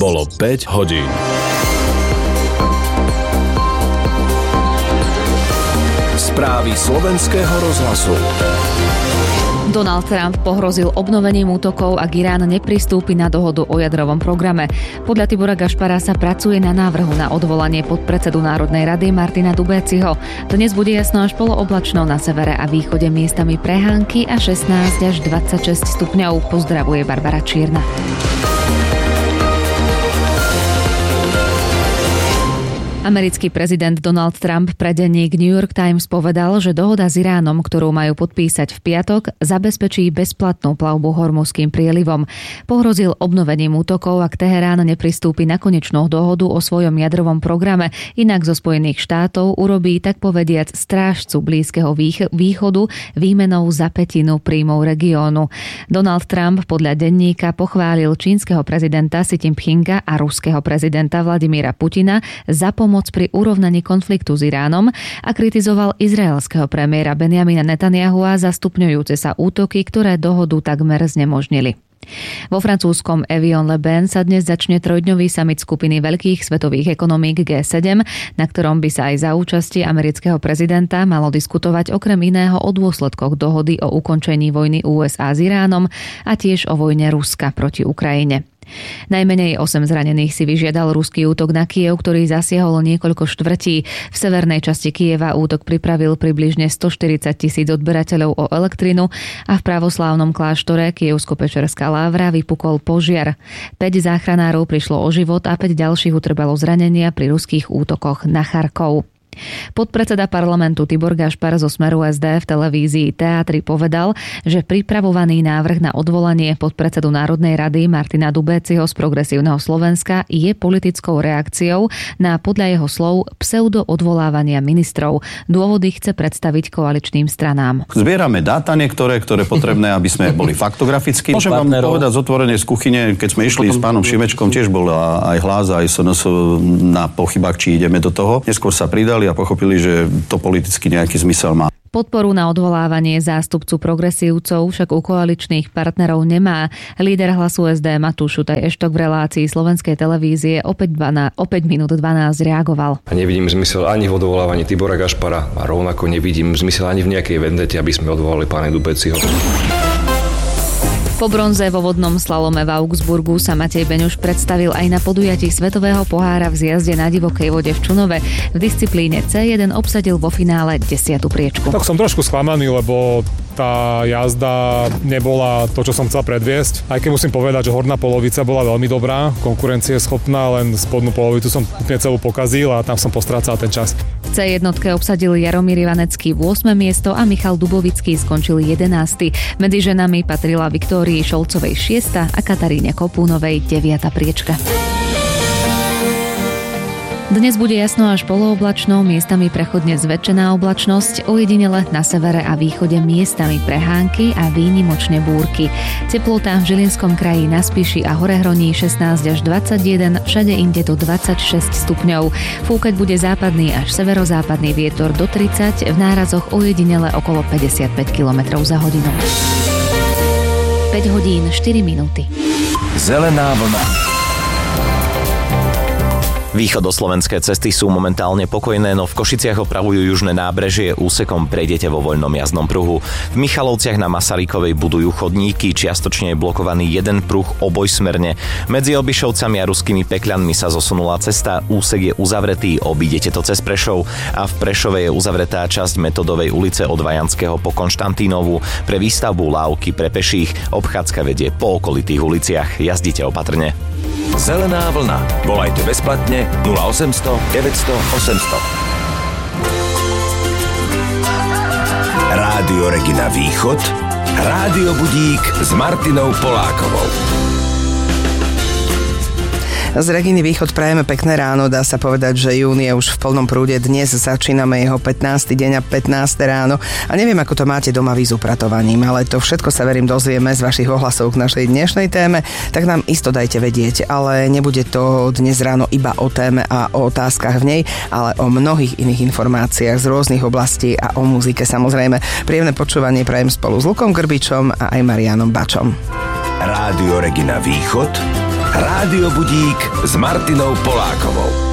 Bolo 5 hodín. Správy slovenského rozhlasu. Donald Trump pohrozil obnovením útokov, ak Irán nepristúpi na dohodu o jadrovom programe. Podľa Tibora Gašpara sa pracuje na návrhu na odvolanie podpredsedu Národnej rady Martina Dubéciho. Dnes bude jasno až polooblačno, na severe a východe miestami prehánky a 16 až 26 stupňov. Pozdravuje Barbara Čierna. Americký prezident Donald Trump pre denník New York Times povedal, že dohoda s Iránom, ktorú majú podpísať v piatok, zabezpečí bezplatnú plavbu Hormuzským prielivom. Pohrozil obnovením útokov, ak Teherán nepristúpi na konečnú dohodu o svojom jadrovom programe, inak zo Spojených štátov urobí tak povediac strážcu Blízkeho východu výmenou za pätinu príjmov regiónu. Donald Trump podľa denníka pochválil čínskeho prezidenta Xi Jinpinga a ruského prezidenta Vladimíra Putina za pomoc pri urovnaní konfliktu s Iránom a kritizoval izraelského premiéra Benjamina Netanyahua za stupňujúce sa útoky, ktoré dohodu takmer znemožnili. Vo francúzskom Evian-le-Bain sa dnes začne trojdňový summit skupiny veľkých svetových ekonomík G7, na ktorom by sa aj za účasti amerického prezidenta malo diskutovať okrem iného o dôsledkoch dohody o ukončení vojny USA s Iránom a tiež o vojne Ruska proti Ukrajine. Najmenej 8 zranených si vyžiadal ruský útok na Kyjev, ktorý zasiahol niekoľko štvrtí. V severnej časti Kyjeva útok pripravil približne 140,000 odberateľov o elektrinu a v pravoslávnom kláštore Kyjevsko-Pečerská Lávra vypukol požiar. 5 záchranárov prišlo o život a 5 ďalších utrpelo zranenia pri ruských útokoch na Charkov. Podpredseda parlamentu Tibor Gašpar zo Smeru SD v televízii Teatri povedal, že pripravovaný návrh na odvolanie podpredsedu Národnej rady Martina Dubéciho z Progresívneho Slovenska je politickou reakciou na podľa jeho slov pseudo-odvolávania ministrov. Dôvody chce predstaviť koaličným stranám. Zbierame dáta niektoré, ktoré potrebné, aby sme boli faktograficky. Môžem vám povedať zotvorene z kuchyne, keď sme išli s pánom Šimečkom, tiež bol aj hlas, aj SNS na pochybách, či ideme do toho. Neskôr sa pridali a pochopili, že to politicky nejaký zmysel má. Podporu na odvolávanie zástupcu progresívcov však u koaličných partnerov nemá. Líder Hlasu SD Matúš Šutaj Eštok v relácii slovenskej televízie o 5 minút 12 reagoval. A nevidím zmysel ani v odvolávaní Tibora Gašpara a rovnako nevidím zmysel ani v nejakej vendete, aby sme odvolali pána Dubéciho. Po bronze vo vodnom slalome v Augsburgu sa Matej Beňuš predstavil aj na podujatí Svetového pohára v zjazde na divokej vode v Čunove. V disciplíne C1 obsadil vo finále 10. priečku. Tak som trošku sklamaný, lebo tá jazda nebola to, čo som chcel predviesť. Aj keď musím povedať, že horná polovica bola veľmi dobrá, konkurencieschopná, len spodnú polovicu som úplne celú pokazil a tam som postrácal ten čas. V C1 obsadil Jaromír Ivanecký 8. miesto a Michal Dubovický skončil 11. Medzi ženami patrila Viktórii Šolcovej 6. a Kataríne Kopúnovej 9. priečka. Dnes bude jasno až polooblačno, miestami prechodne zväčšená oblačnosť, ojedinele na severe a východe miestami prehánky a výnimočne búrky. Teplota v Žilinskom kraji na Spiši a Horehroní 16 až 21, všade inde do 26 stupňov. Fúkať bude západný až severozápadný vietor do 30, v nárazoch ojedinele okolo 55 km za hodinu. 5 hodín 4 minúty. Zelená vlna. Východoslovenské cesty sú momentálne pokojné, no v Košiciach opravujú južné nábrežie, úsekom prejdete vo voľnom jazdnom pruhu. V Michalovciach na Masarykovej budujú chodníky, čiastočne je blokovaný jeden pruh obojsmerne. Medzi Obišovcami a Ruskými Pekľanmi sa zosunula cesta, úsek je uzavretý, obídete to cez Prešov a v Prešove je uzavretá časť Metodovej ulice od Vajanského po Konštantínovu pre výstavbu lávky pre peších. Obchádzka vedie po okolitých uliciach, jazdite opatrne. Zelená vlna. Volajte bezplatne 0800 900 800. Rádio Regina Východ. Rádio Budík s Martinou Polákovou. Z Reginy Východ prajeme pekné ráno, dá sa povedať, že jún je už v plnom prúde. Dnes začíname jeho 15. deň a 15. ráno a neviem, ako to máte doma vy s upratovaním, ale to všetko sa verím dozvieme z vašich ohlasov k našej dnešnej téme, tak nám isto dajte vedieť, ale nebude to dnes ráno iba o téme a o otázkach v nej, ale o mnohých iných informáciách z rôznych oblastí a o muzike samozrejme. Príjemné počúvanie prajem spolu s Lukom Grbičom a aj Marianom Bačom. Rádio Regina Východ. Rádio Budík s Martinou Polákovou.